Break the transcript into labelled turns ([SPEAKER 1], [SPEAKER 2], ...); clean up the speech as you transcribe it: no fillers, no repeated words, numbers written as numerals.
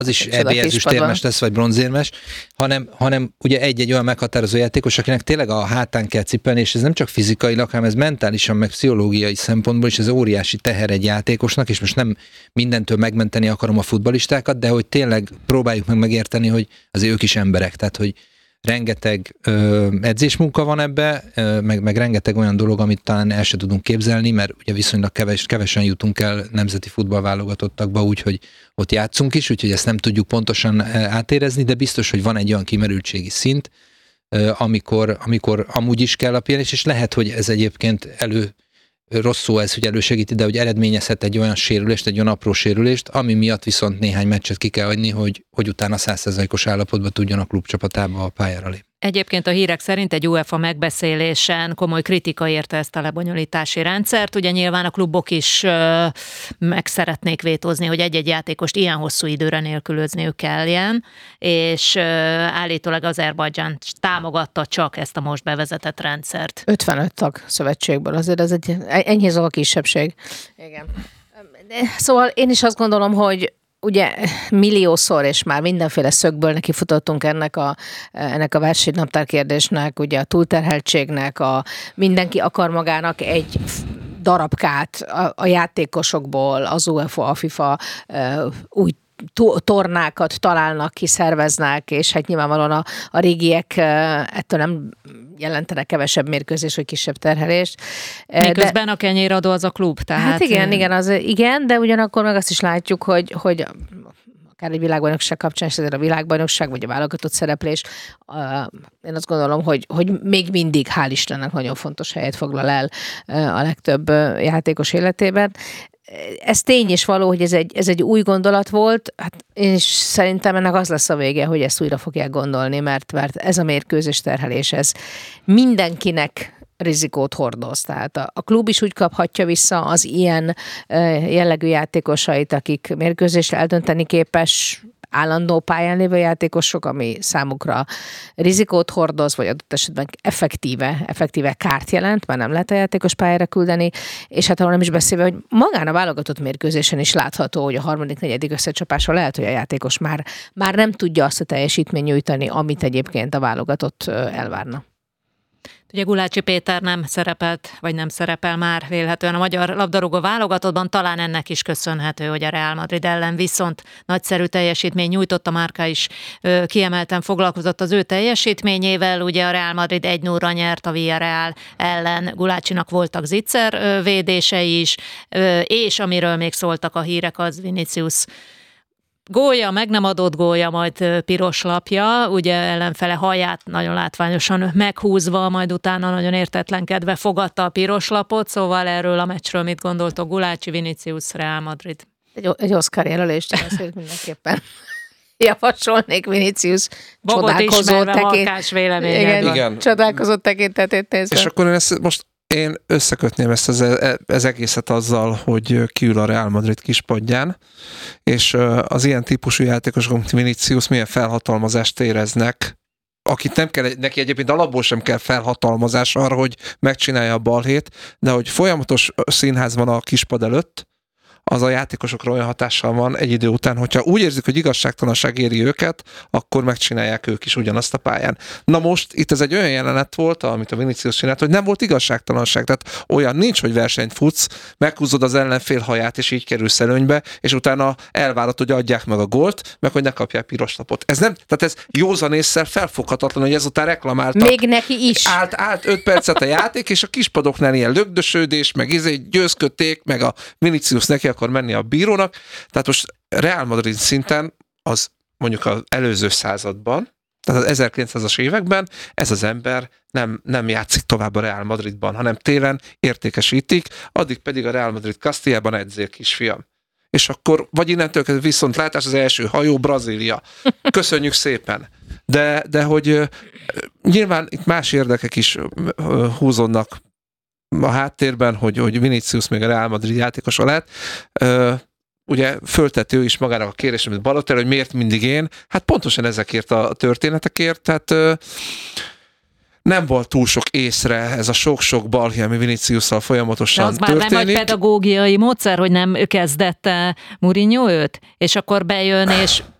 [SPEAKER 1] az is EB ezüstérmes lesz, vagy bronzérmes, hanem ugye egy olyan meghatározó játékos, akinek tényleg a hátán kell cipelni, és ez nem csak fizikailag, hanem ez mentálisan, meg pszichológiai szempontból is ez óriási teher egy játékosnak, és most nem mindentől megmenteni akarom a futballistákat, de hogy tényleg próbáljuk meg megérteni, hogy azért ők is emberek, tehát hogy rengeteg edzésmunka van ebbe, meg rengeteg olyan dolog, amit talán el se tudunk képzelni, mert ugye viszonylag kevesen jutunk el nemzeti futballválogatottakba, úgyhogy ott játszunk is, úgyhogy ezt nem tudjuk pontosan átérezni, de biztos, hogy van egy olyan kimerültségi szint, amikor amúgy is kell a pihenés, és lehet, hogy ez egyébként rossz szó ez, hogy elősegíti, de hogy eredményezhet egy olyan sérülést, egy olyan apró sérülést, ami miatt viszont néhány meccset ki kell adni, hogy utána 100%-os állapotban tudjon a klubcsapatába a pályára lépni.
[SPEAKER 2] Egyébként a hírek szerint egy UEFA megbeszélésen komoly kritika érte ezt a lebonyolítási rendszert. Ugye nyilván a klubok is meg szeretnék vétózni, hogy egy-egy játékost ilyen hosszú időre nélkülözniük kelljen, és állítólag Azerbajdzsán támogatta csak ezt a most bevezetett rendszert.
[SPEAKER 3] 55 tag szövetségből, azért ez egy enyhézó a kisebbség. Igen. Szóval én is azt gondolom, hogy ugye milliószor és már mindenféle szögből nekifutottunk ennek a versenynaptár kérdésnek, ugye a túlterheltségnek, mindenki akar magának egy darabkát a játékosokból, az UEFA, a FIFA új tornákat találnak ki, szerveznek, és hát nyilvánvalóan a régiek ettől nem jelentenek kevesebb mérkőzés, vagy kisebb terhelést.
[SPEAKER 2] Miközben a kenyéradó az a klub, tehát...
[SPEAKER 3] Hát igen, de ugyanakkor meg azt is látjuk, hogy akár egy világbajnokság kapcsán, és ezért a világbajnokság, vagy a válogatott szereplés, én azt gondolom, hogy még mindig, hál' Istennek, nagyon fontos helyet foglal el a legtöbb játékos életében. Ez tény és való, hogy ez egy új gondolat volt, hát én is szerintem ennek az lesz a vége, hogy ezt újra fogják gondolni, mert ez a mérkőzés terhelés, ez mindenkinek rizikót hordoz. Tehát a klub is úgy kaphatja vissza az ilyen jellegű játékosait, akik mérkőzést eldönteni képes, állandó pályán lévő játékosok, ami számukra rizikót hordoz, vagy adott esetben effektíve kárt jelent, mert nem lehet a játékos pályára küldeni, és hát arról nem is beszélve, hogy magán a válogatott mérkőzésen is látható, hogy a harmadik, negyedik összecsapásra lehet, hogy a játékos már nem tudja azt a teljesítményt nyújtani, amit egyébként a válogatott elvárna.
[SPEAKER 2] Ugye Gulácsi Péter nem szerepelt, vagy nem szerepel már vélhetően a magyar labdarúgó válogatottban, talán ennek is köszönhető, hogy a Real Madrid ellen viszont nagyszerű teljesítmény nyújtott, a Márka is kiemelten foglalkozott az ő teljesítményével, ugye a Real Madrid 1-0-ra nyert a Villarreal ellen, Gulácsinak voltak zicser védései is, és amiről még szóltak a hírek, az Vinicius gólja, meg nem adott gólja, majd piros lapja, ugye ellenfele haját nagyon látványosan meghúzva, majd utána nagyon értetlenkedve fogadta a piros lapot, szóval erről a meccsről mit gondoltok? Gulácsi, Vinicius, Real Madrid?
[SPEAKER 3] Egy Oscar jelölést azért mindenképpen javasolnék Vinicius csodálkozó tekintetét nézve.
[SPEAKER 4] És akkor én összekötném ezt az egészet azzal, hogy kiül a Real Madrid kispadján, és az ilyen típusú játékosok, mint Vinicius milyen felhatalmazást éreznek, akit nem kell, neki egyébként alapból sem kell felhatalmazás arra, hogy megcsinálja a balhét, de hogy folyamatos színház van a kispad előtt, az a játékosokra olyan hatással van egy idő után, hogyha úgy érzik, hogy igazságtalanság éri őket, akkor megcsinálják ők is ugyanazt a pályán. Na most itt ez egy olyan jelenet volt, amit a Vinicius csinált, hogy nem volt igazságtalanság, tehát olyan nincs, hogy versenyt futsz, meghúzod az ellenfél haját, és így kerülsz előnybe, és utána elvárod, hogy adják meg a gólt, meg hogy ne kapják piros lapot. Ez nem, tehát ez józan ésszel felfoghatatlan, hogy ezután reklamáltak.
[SPEAKER 3] Még neki is.
[SPEAKER 4] Állt 5 percet a játék, és a kispadoknál ilyen lögdösödés, meg győzködték, meg a Vinicius neki akar menni a bírónak. Tehát most Real Madrid szinten az mondjuk az előző században, tehát az 1900-as években ez az ember nem játszik tovább a Real Madridban, hanem télen értékesítik, addig pedig a Real Madrid Castillában edzél, kisfiam. És akkor, vagy innentől kezdve viszontlátás, az első hajó Brazília. Köszönjük szépen. De hogy nyilván itt más érdekek is húzódnak a háttérben, hogy Vinicius még a Real Madrid játékosa lett. Ugye föltett ő is magának a kérdést, amit Balotelli, hogy miért mindig én. Hát pontosan ezekért a történetekért, tehát nem volt túl sok észre ez a sok-sok balhé, ami Viniciusszal folyamatosan történik.
[SPEAKER 2] De az már nem egy pedagógiai módszer, hogy nem kezdette Mourinho őt, és akkor bejön, és